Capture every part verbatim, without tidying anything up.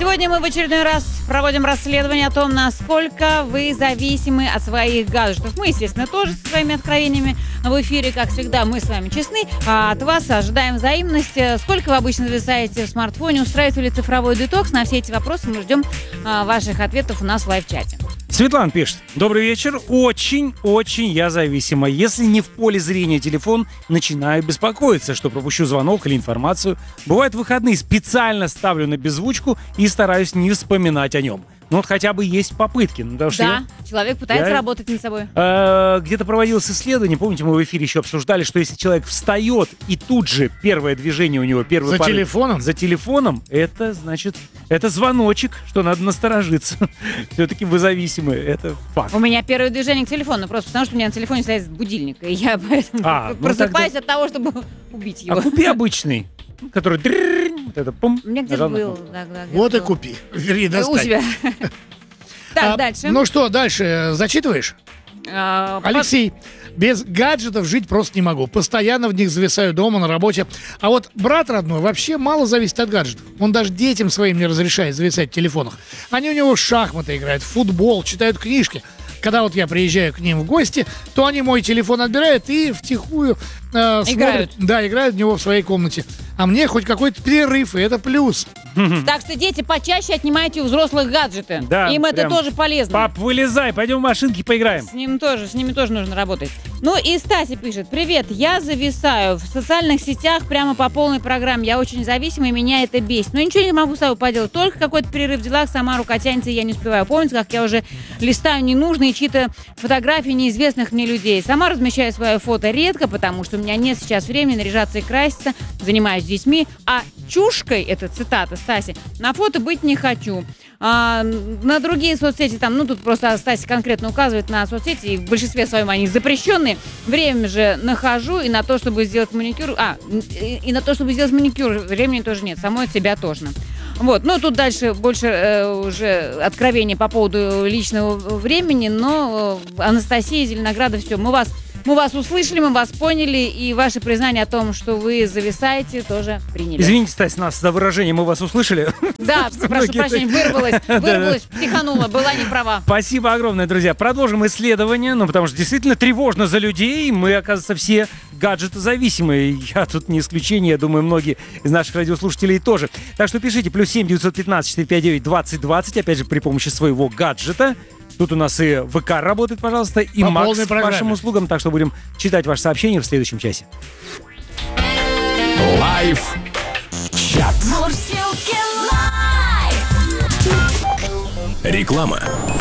Сегодня мы в очередной раз проводим расследование о том, насколько вы зависимы от своих гаджетов. Мы, естественно, тоже со своими откровениями в эфире, как всегда, мы с вами честны, а от вас ожидаем взаимности. Сколько вы обычно зависаете в смартфоне, устраиваете ли цифровой детокс? На все эти вопросы мы ждем а, ваших ответов у нас в лайв-чате. Светлана пишет. Добрый вечер. Очень-очень я зависима. Если не в поле зрения телефон, начинаю беспокоиться, что пропущу звонок или информацию. Бывает, в выходные специально ставлю на беззвучку и стараюсь не вспоминать о нем. Ну вот хотя бы есть попытки. Ну, потому что да, я, человек пытается я, работать над собой. Э, где-то проводилось исследование, помните, мы в эфире еще обсуждали, что если человек встает и тут же первое движение у него, первый За порыв, телефоном? За телефоном, это значит, это звоночек, что надо насторожиться. Все-таки вы зависимы, это факт. У меня первое движение к телефону, просто потому что у меня на телефоне стоит будильник, и я поэтому А, ну просыпаюсь тогда... от того, чтобы убить его. А купи обычный, который... Вот это, пум, У меня где-то был. Да, да, где-то Вот и был. купи. Вернее, достань. У тебя. Так, А, дальше. Ну что, дальше зачитываешь? А, Алексей, без гаджетов жить просто не могу. Постоянно в них зависаю дома, на работе. А вот брат родной вообще мало зависит от гаджетов. Он даже детям своим не разрешает зависать в телефонах. Они у него в шахматы играют, в футбол, читают книжки. Когда вот я приезжаю к ним в гости, то они мой телефон отбирают и втихую э, Играют. смотрят, да, играют в него в своей комнате. А мне хоть какой-то перерыв, и это плюс. Так что, дети, почаще отнимайте у взрослых гаджеты. Да, Им это прям. тоже полезно. Пап, вылезай, пойдем в машинки поиграем. С ним тоже, с ними тоже нужно работать. Ну и Стася пишет. Привет, я зависаю в социальных сетях прямо по полной программе. Я очень зависима, и меня это бесит. Но ничего не могу с собой поделать. Только какой-то перерыв в делах, сама рука тянется, и я не успеваю. Помните, как я уже листаю ненужные чьи-то фотографии неизвестных мне людей. Сама размещаю свое фото редко, потому что у меня нет сейчас времени наряжаться и краситься. Занимаюсь с детьми. А чушкой, это цитата Стаси, на фото быть не хочу. А, на другие соцсети, там, ну, тут просто Стася конкретно указывает на соцсети, и в большинстве своем они запрещенные. Время же нахожу, и на то, чтобы сделать маникюр, а, и, и на то, чтобы сделать маникюр, времени тоже нет, самой от себя тошно. Вот, ну, тут дальше больше э, уже откровения по поводу личного времени, но э, Анастасия Зеленограда, все, мы вас... Мы вас услышали, мы вас поняли, и ваше признание о том, что вы зависаете, тоже приняли. Извините, Стась, нас за выражение мы вас услышали. Да, прошу прощения, вырвалась, вырвалась, психанула, была не права. Спасибо огромное, друзья. Продолжим исследование, ну, потому что действительно тревожно за людей. Мы, оказывается, все гаджетозависимые. Я тут не исключение, я думаю, многие из наших радиослушателей тоже. Так что пишите, плюс семь девятьсот пятнадцать четыреста пятьдесят девять двадцать двадцать, опять же, при помощи своего гаджета. Тут у нас и ВК работает, пожалуйста, и По Макс к программе. вашим услугам. Так что будем читать ваши сообщения в следующем часе. Лайф чат. Реклама.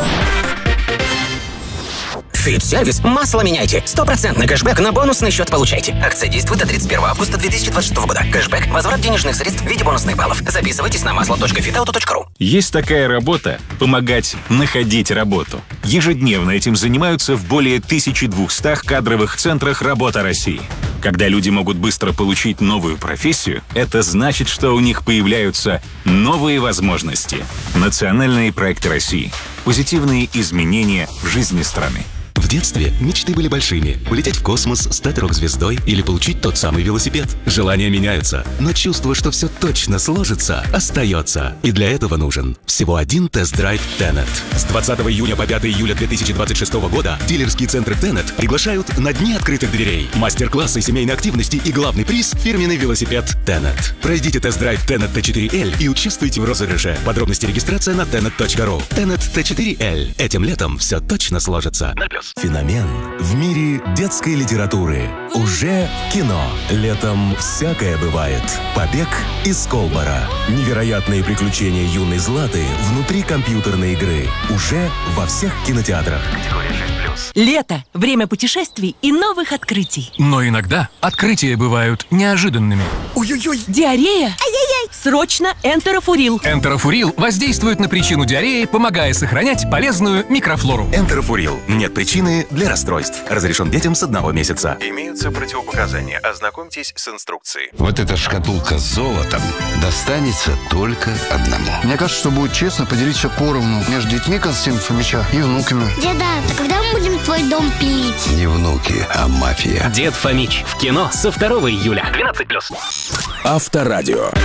Фит сервис, масло меняйте. Стопроцентный кэшбэк на бонусный счет получайте. Акция действует до тридцать первого августа две тысячи двадцать шестого года. Кэшбэк, возврат денежных средств в виде бонусных баллов. Записывайтесь на масло точка фитауто точка ру. Есть такая работа – помогать находить работу. Ежедневно этим занимаются в более тысячи двухстах кадровых центрах «Работа России». Когда люди могут быстро получить новую профессию, это значит, что у них появляются новые возможности. Национальные проекты России. Позитивные изменения в жизни страны. В детстве мечты были большими. Улететь в космос, стать рок-звездой или получить тот самый велосипед. Желания меняются, но чувство, что все точно сложится, остается. И для этого нужен всего один тест-драйв Tenet. С двадцатого июня по пятого июля две тысячи двадцать шестого года дилерские центры Tenet приглашают на дни открытых дверей. Мастер-классы семейной активности и главный приз – фирменный велосипед Tenet. Пройдите тест-драйв Tenet Т четыре Л и участвуйте в розыгрыше. Подробности регистрация на tenet точка ру. Tenet Т четыре Л. Этим летом все точно сложится. Феномен в мире детской литературы. Уже в кино. Летом всякое бывает. Побег из Колбора. Невероятные приключения юной Златы внутри компьютерной игры. Уже во всех кинотеатрах. Лето – время путешествий и новых открытий. Но иногда открытия бывают неожиданными. Ой-ой-ой. Диарея? Ай-яй-яй. Срочно энтерофурил. Энтерофурил воздействует на причину диареи, помогая сохранять полезную микрофлору. Энтерофурил. Нет причины для расстройств. Разрешен детям с одного месяца. Имеются противопоказания. Ознакомьтесь с инструкцией. Вот эта шкатулка с золотом достанется только одному. Мне кажется, что будет честно поделить все поровну между детьми Константина Фомича и внуками. Деда, а когда мы будем твой дом пилить? Не внуки, а мафия. Дед Фомич в кино со второго июля. двенадцать плюс. Авторадио.